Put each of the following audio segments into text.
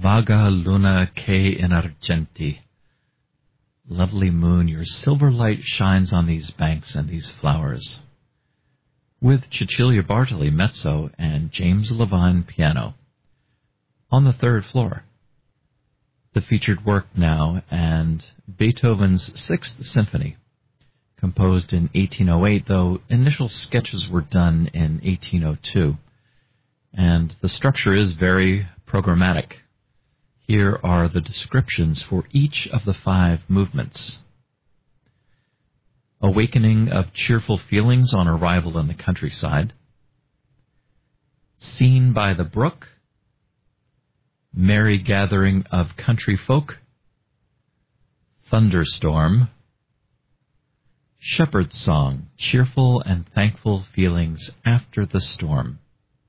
Vaga luna che in argenti. Lovely moon, your silver light shines on these banks and these flowers. With Cecilia Bartoli, mezzo, and James Levine, piano. On the third floor. The featured work now, and Beethoven's Sixth Symphony, composed in 1808, though initial sketches were done in 1802. And the structure is very programmatic. Here are the descriptions for each of the 5 movements. Awakening of cheerful feelings on arrival in the countryside. Scene by the brook. Merry gathering of country folk. Thunderstorm. Shepherd's song, cheerful and thankful feelings after the storm.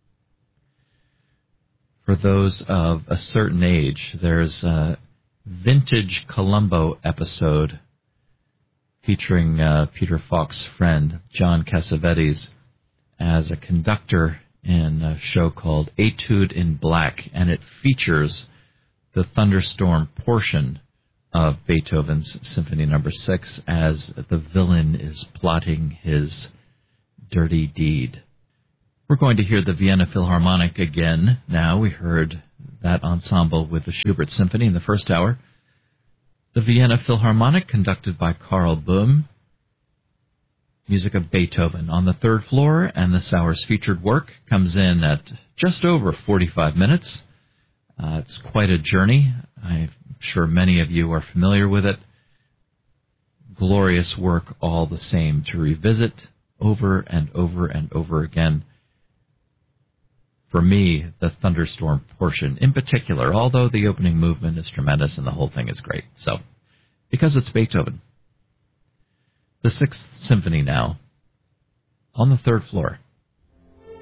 For those of a certain age, there's a vintage Columbo episode featuring Peter Falk's friend, John Cassavetes, as a conductor in a show called Etude in Black, and it features the thunderstorm portion of Beethoven's Symphony No. 6 as the villain is plotting his dirty deed. We're going to hear the Vienna Philharmonic again now. We heard that ensemble with the Schubert Symphony in the first hour. The Vienna Philharmonic, conducted by Karl Böhm. Music of Beethoven on the third floor, and this hour's featured work comes in at just over 45 minutes. It's quite a journey. I'm sure many of you are familiar with it. Glorious work all the same to revisit over and over and over again. For me, the thunderstorm portion in particular, although the opening movement is tremendous and the whole thing is great. So, because it's Beethoven. The Sixth Symphony now, on the third floor.